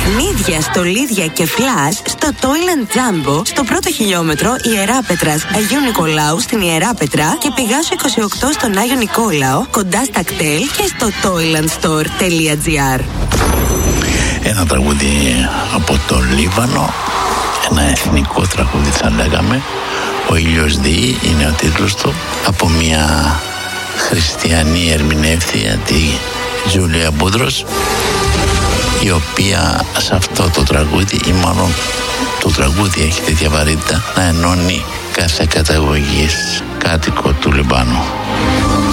Μύδια, στολίδια και φλάς στο Toyland Jumbo, στο πρώτο χιλιόμετρο Ιεράπετρας Αγίου Νικολάου στην Ιεράπετρα και Πηγάσου 28 στον Άγιο Νικόλαο, κοντά στα κτέλ και στο toylandstore.gr. Ένα τραγούδι από το Λίβανο, ένα εθνικό τραγούδι θα λέγαμε. Ο ήλιος δει είναι ο τίτλος του, από μια χριστιανή ερμηνεύτρια, τη Τζούλια Μπούντρος, η οποία σε αυτό το τραγούδι, ή μάλλον το τραγούδι έχει τέτοια βαρύτητα να ενώνει κάθε καταγωγής κάτοικο του Λιβάνου.